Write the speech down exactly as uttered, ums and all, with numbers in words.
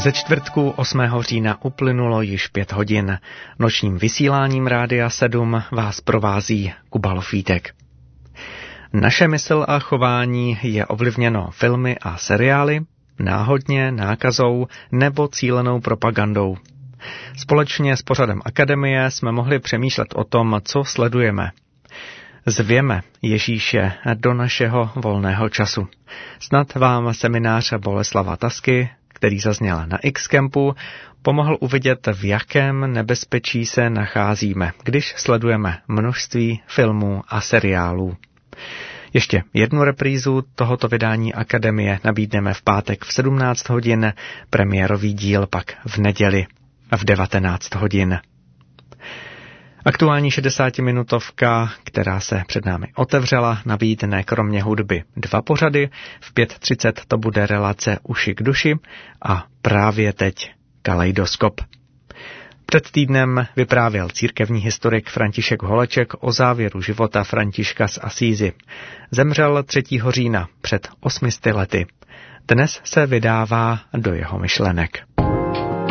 Ze čtvrtku osmého října uplynulo již pět hodin. Nočním vysíláním Rádia sedm vás provází Kuba Lofítek. Naše mysl a chování je ovlivněno filmy a seriály, náhodně, nákazou nebo cílenou propagandou. Společně s pořadem Akademie jsme mohli přemýšlet o tom, co sledujeme. Zvěme Ježíše do našeho volného času. Snad vám seminář Boleslava Tasky, který zazněl na X-Campu, pomohl uvidět, v jakém nebezpečí se nacházíme, když sledujeme množství filmů a seriálů. Ještě jednu reprízu tohoto vydání Akademie nabídneme v pátek v sedmnáct hodin, premiérový díl pak v neděli v devatenáct hodin. Aktuální šedesátiminutovka, která se před námi otevřela, nabídne kromě hudby dva pořady. V pět třicet to bude relace Uši k duši a právě teď Kaleidoskop. Před týdnem vyprávěl církevní historik František Holeček o závěru života Františka z Asízy. Zemřel třetího října před osmi sty lety. Dnes se vydává do jeho myšlenek.